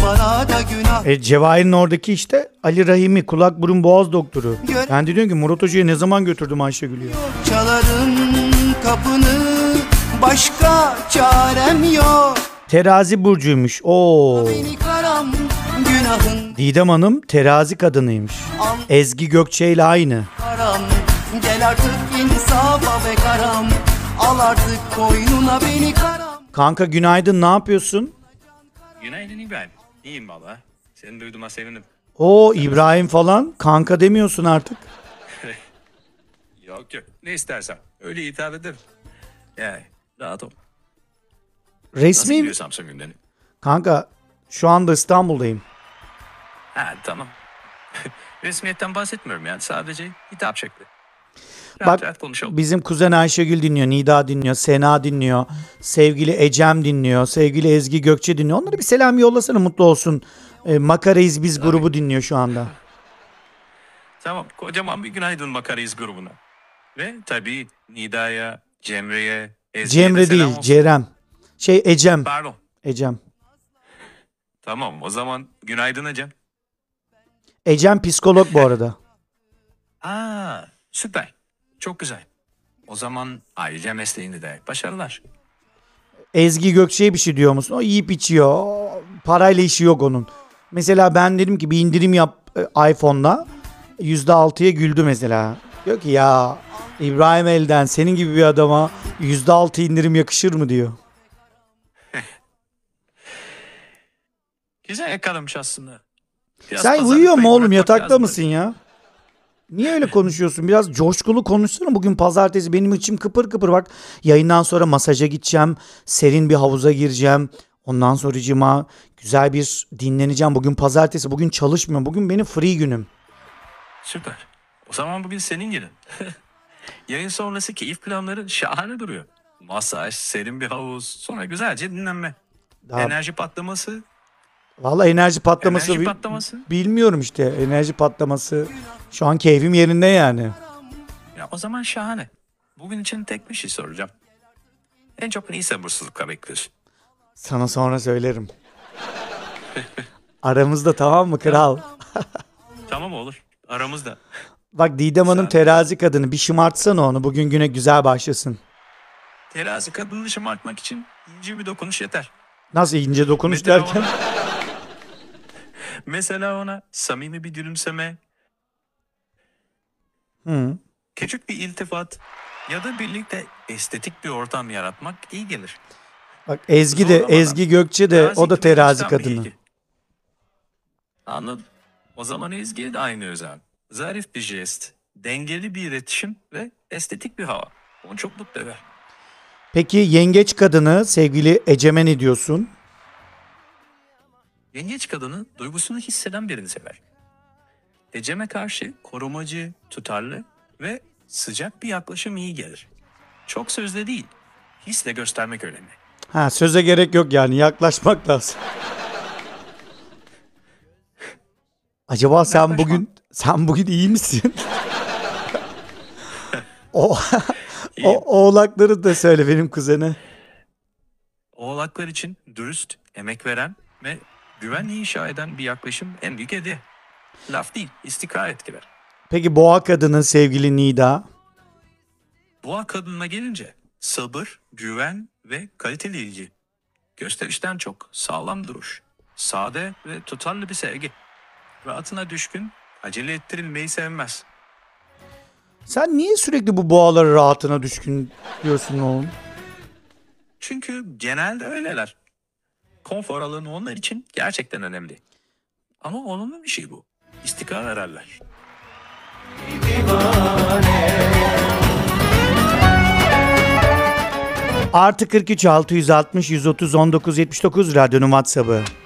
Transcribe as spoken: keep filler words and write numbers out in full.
bana da günah. E, Cevahir'in oradaki işte Ali Rahimi kulak burun boğaz doktoru. Gör- Ben de diyorum ki Murat Hoca'ya ne zaman götürdüm Ayşegül'ü ya? Çalarım kapını, başka çarem yok. Terazi burcuymuş. Oo. Beni karam günahın Didem Hanım terazi kadınıymış. al Ezgi Gökçe ile aynı. karam. Gel artık insafa be karam. Al artık koynuna beni karam. Kanka günaydın, ne yapıyorsun? Günaydın İbrahim. İyiyim valla. Seni duyduğuma sevindim. Oo İbrahim falan. Kanka demiyorsun artık. Yok yok. Ne istersen. Öyle hitap ederim. Yani rahat ol. Nasıl Resmi gidiyor Samsun günleri? kanka şu anda İstanbul'dayım. Ha tamam. Resmiyetten bahsetmiyorum yani. Sadece hitap şekli. Rahat Bak rahat konuşalım. bizim kuzen Ayşegül dinliyor, Nida dinliyor, Sena dinliyor, sevgili Ecem dinliyor, sevgili Ezgi Gökçe dinliyor. Onlara bir selam yollasana, mutlu olsun. E, Makarayız Biz grubu dinliyor şu anda. Tamam. Kocaman bir günaydın Makarayız grubuna. Ve tabii Nida'ya, Cemre'ye, Ezgi'ye de Cemre selam değil, olsun. Cerem. Şey Ecem, Pardon. Ecem. Tamam o zaman günaydın Ecem. Ecem psikolog bu arada. Aa süper. Çok güzel. O zaman ayrıca mesleğinde de başarılar. Ezgi Gökçe'ye bir şey diyor musun? O yiyip içiyor. Parayla işi yok onun. Mesela ben dedim ki bir indirim yap e, iPhone'la. yüzde altıya güldü mesela. Diyor ki ya İbrahim Elden senin gibi bir adama yüzde altı indirim yakışır mı diyor. Güzel yakalamış aslında. Biraz Sen pazarlık uyuyor mu payı oğlum? bırakmak Yatakta lazım. mısın ya? Niye öyle konuşuyorsun? Biraz coşkulu konuşsana. Bugün pazartesi, benim içim kıpır kıpır. Bak yayından sonra masaja gideceğim. Serin bir havuza gireceğim. Ondan sonracığıma güzel bir dinleneceğim. Bugün pazartesi. Bugün çalışmıyorum. Bugün benim free günüm. Süper. O zaman bugün senin günün. Yayın sonrası keyif planları şahane duruyor. Masaj, serin bir havuz, sonra güzelce dinlenme. Daha, Enerji patlaması. vallahi enerji patlaması, Enerji bil- patlaması. bilmiyorum işte. Enerji patlaması. Şu an keyfim yerinde yani. Ya o zaman şahane. Bugün için tek bir şey soracağım. En çok neyi sabırsızlıkla bekliyorsun? Sana sonra söylerim. Aramızda, tamam mı kral? Tamam olur. Aramızda. Bak Didem Hanım Sen- terazi kadını. Bir şımartsana onu. Bugün güne güzel başlasın. Terazi kadını şımartmak için ince bir dokunuş yeter. Nasıl ince dokunuş Mesela derken? ona, mesela ona samimi bir gülümseme, Hı. küçük bir iltifat ya da birlikte estetik bir ortam yaratmak iyi gelir. Bak Ezgi de, Zorlamadan. Ezgi Gökçe de Nazik o da ve terazi içten bir kadını. ilgi. Anladım. O zaman Ezgi'ye de aynı özen. Zarif bir jest, dengeli bir iletişim ve estetik bir hava. Onu çok mutlu eder. Peki yengeç kadını sevgili Ecem'e ne diyorsun? Yengeç kadını duygusunu hisseden birini sever. Ecem'e karşı korumacı, tutarlı ve sıcak bir yaklaşım iyi gelir. Çok sözle değil, hisle göstermek önemli. Ha, söze gerek yok yani, yaklaşmak lazım. Acaba sen Yaklaşma. bugün sen bugün iyi misin? o, İyiyim. o oğlakları da söyle benim kuzene. Oğlaklar için dürüst, emek veren ve güvenli inşa eden bir yaklaşım en büyük hediye. Laf değil, istikrar etkiler. Peki boğa kadını sevgili Nida. Boğa kadınına gelince sabır, güven ve kaliteli ilgi. Gösterişten çok sağlam duruş, sade ve tutarlı bir sevgi. Rahatına düşkün, acele ettirilmeyi sevmez. Sen niye sürekli bu boğaları rahatına düşkün diyorsun oğlum? Çünkü genelde öyleler. Konfor alanı onlar için gerçekten önemli. Ama olumlu bir şey bu. İstikrar ararlar. Artı kırk üç altı yüz altmış yüz otuz on dokuz yetmiş dokuz radyonun WhatsApp'ı.